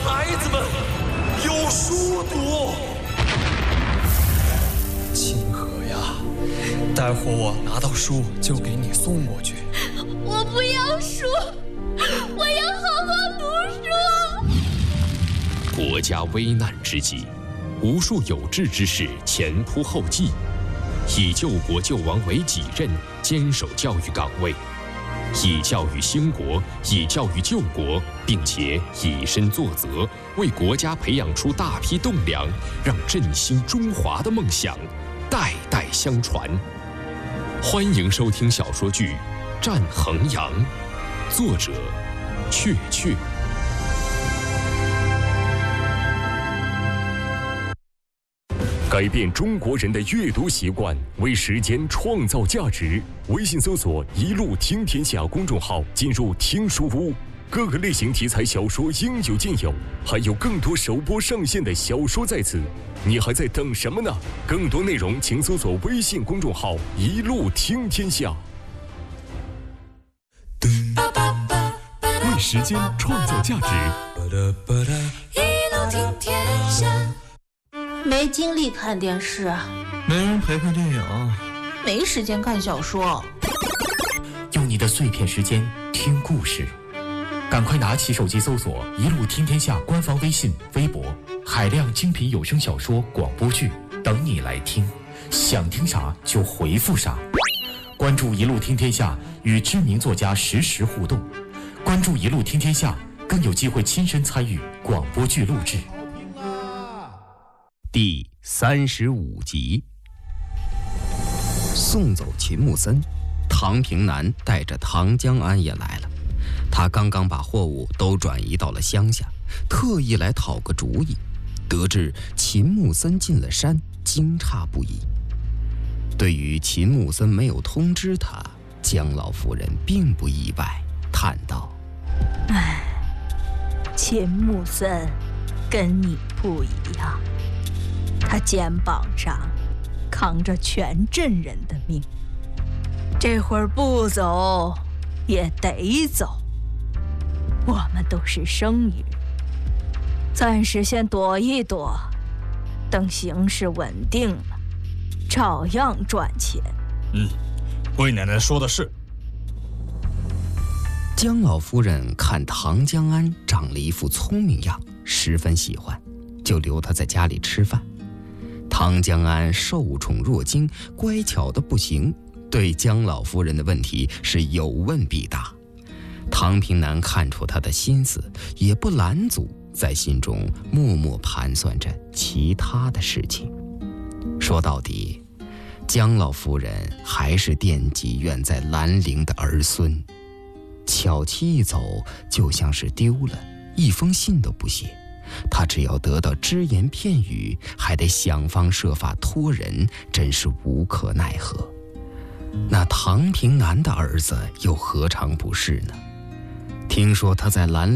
孩子们有书读。清河呀，待会儿我拿到书就给你送过去。 我不要书，我要好好读书。 国家危难之际，无数有志之士前仆后继，以救国救亡为己任，坚守教育岗位，以教育兴国，以教育救国，并且以身作则，为国家培养出大批栋梁，让振兴中华的梦想代代相传。欢迎收听小说剧《战衡阳》，作者雀雀。 改变中国人的阅读习惯，为时间创造价值。微信搜索“一路听天下”公众号，进入听书屋，各个类型题材小说应有尽有，还有更多首播上线的小说在此，你还在等什么呢？更多内容请搜索微信公众号“一路听天下”。为时间创造价值， 一路听天下。 没精力看电视， 没人陪看电影， 没时间看小说。 用你的碎片时间听故事，赶快拿起手机搜索“一路听天下”官方微信、微博，海量精品有声小说、广播剧等你来听，想听啥就回复啥。关注“一路听天下”，与知名作家实时互动。关注“一路听天下”，更有机会亲身参与广播剧录制。 第35集， 送走秦木森，唐平南带着唐江安也来了。他刚刚把货物都转移到了乡下，特意来讨个主意。得知秦木森进了山，惊诧不已。对于秦木森没有通知他，江老夫人并不意外，叹道： 唉，秦木森跟你不一样，他肩膀上扛着全镇人的命，这会儿不走也得走。我们都是生意人，暂时先躲一躲，等形势稳定了，照样赚钱。 贵奶奶说的是。 江老夫人看唐江安长了一副聪明样，十分喜欢，就留他在家里吃饭。唐江安受宠若惊，乖巧的不行，对江老夫人的问题是有问必答。唐平南看出他的心思，也不拦阻，在心中默默盘算着其他的事情。说到底，江老夫人还是惦记远在兰陵的儿孙，巧妻一走，就像是丢了一封信都不写。他只要得到只言片语，还得想方设法托人，真是无可奈何。那唐平南的儿子又何尝不是呢？听说他在兰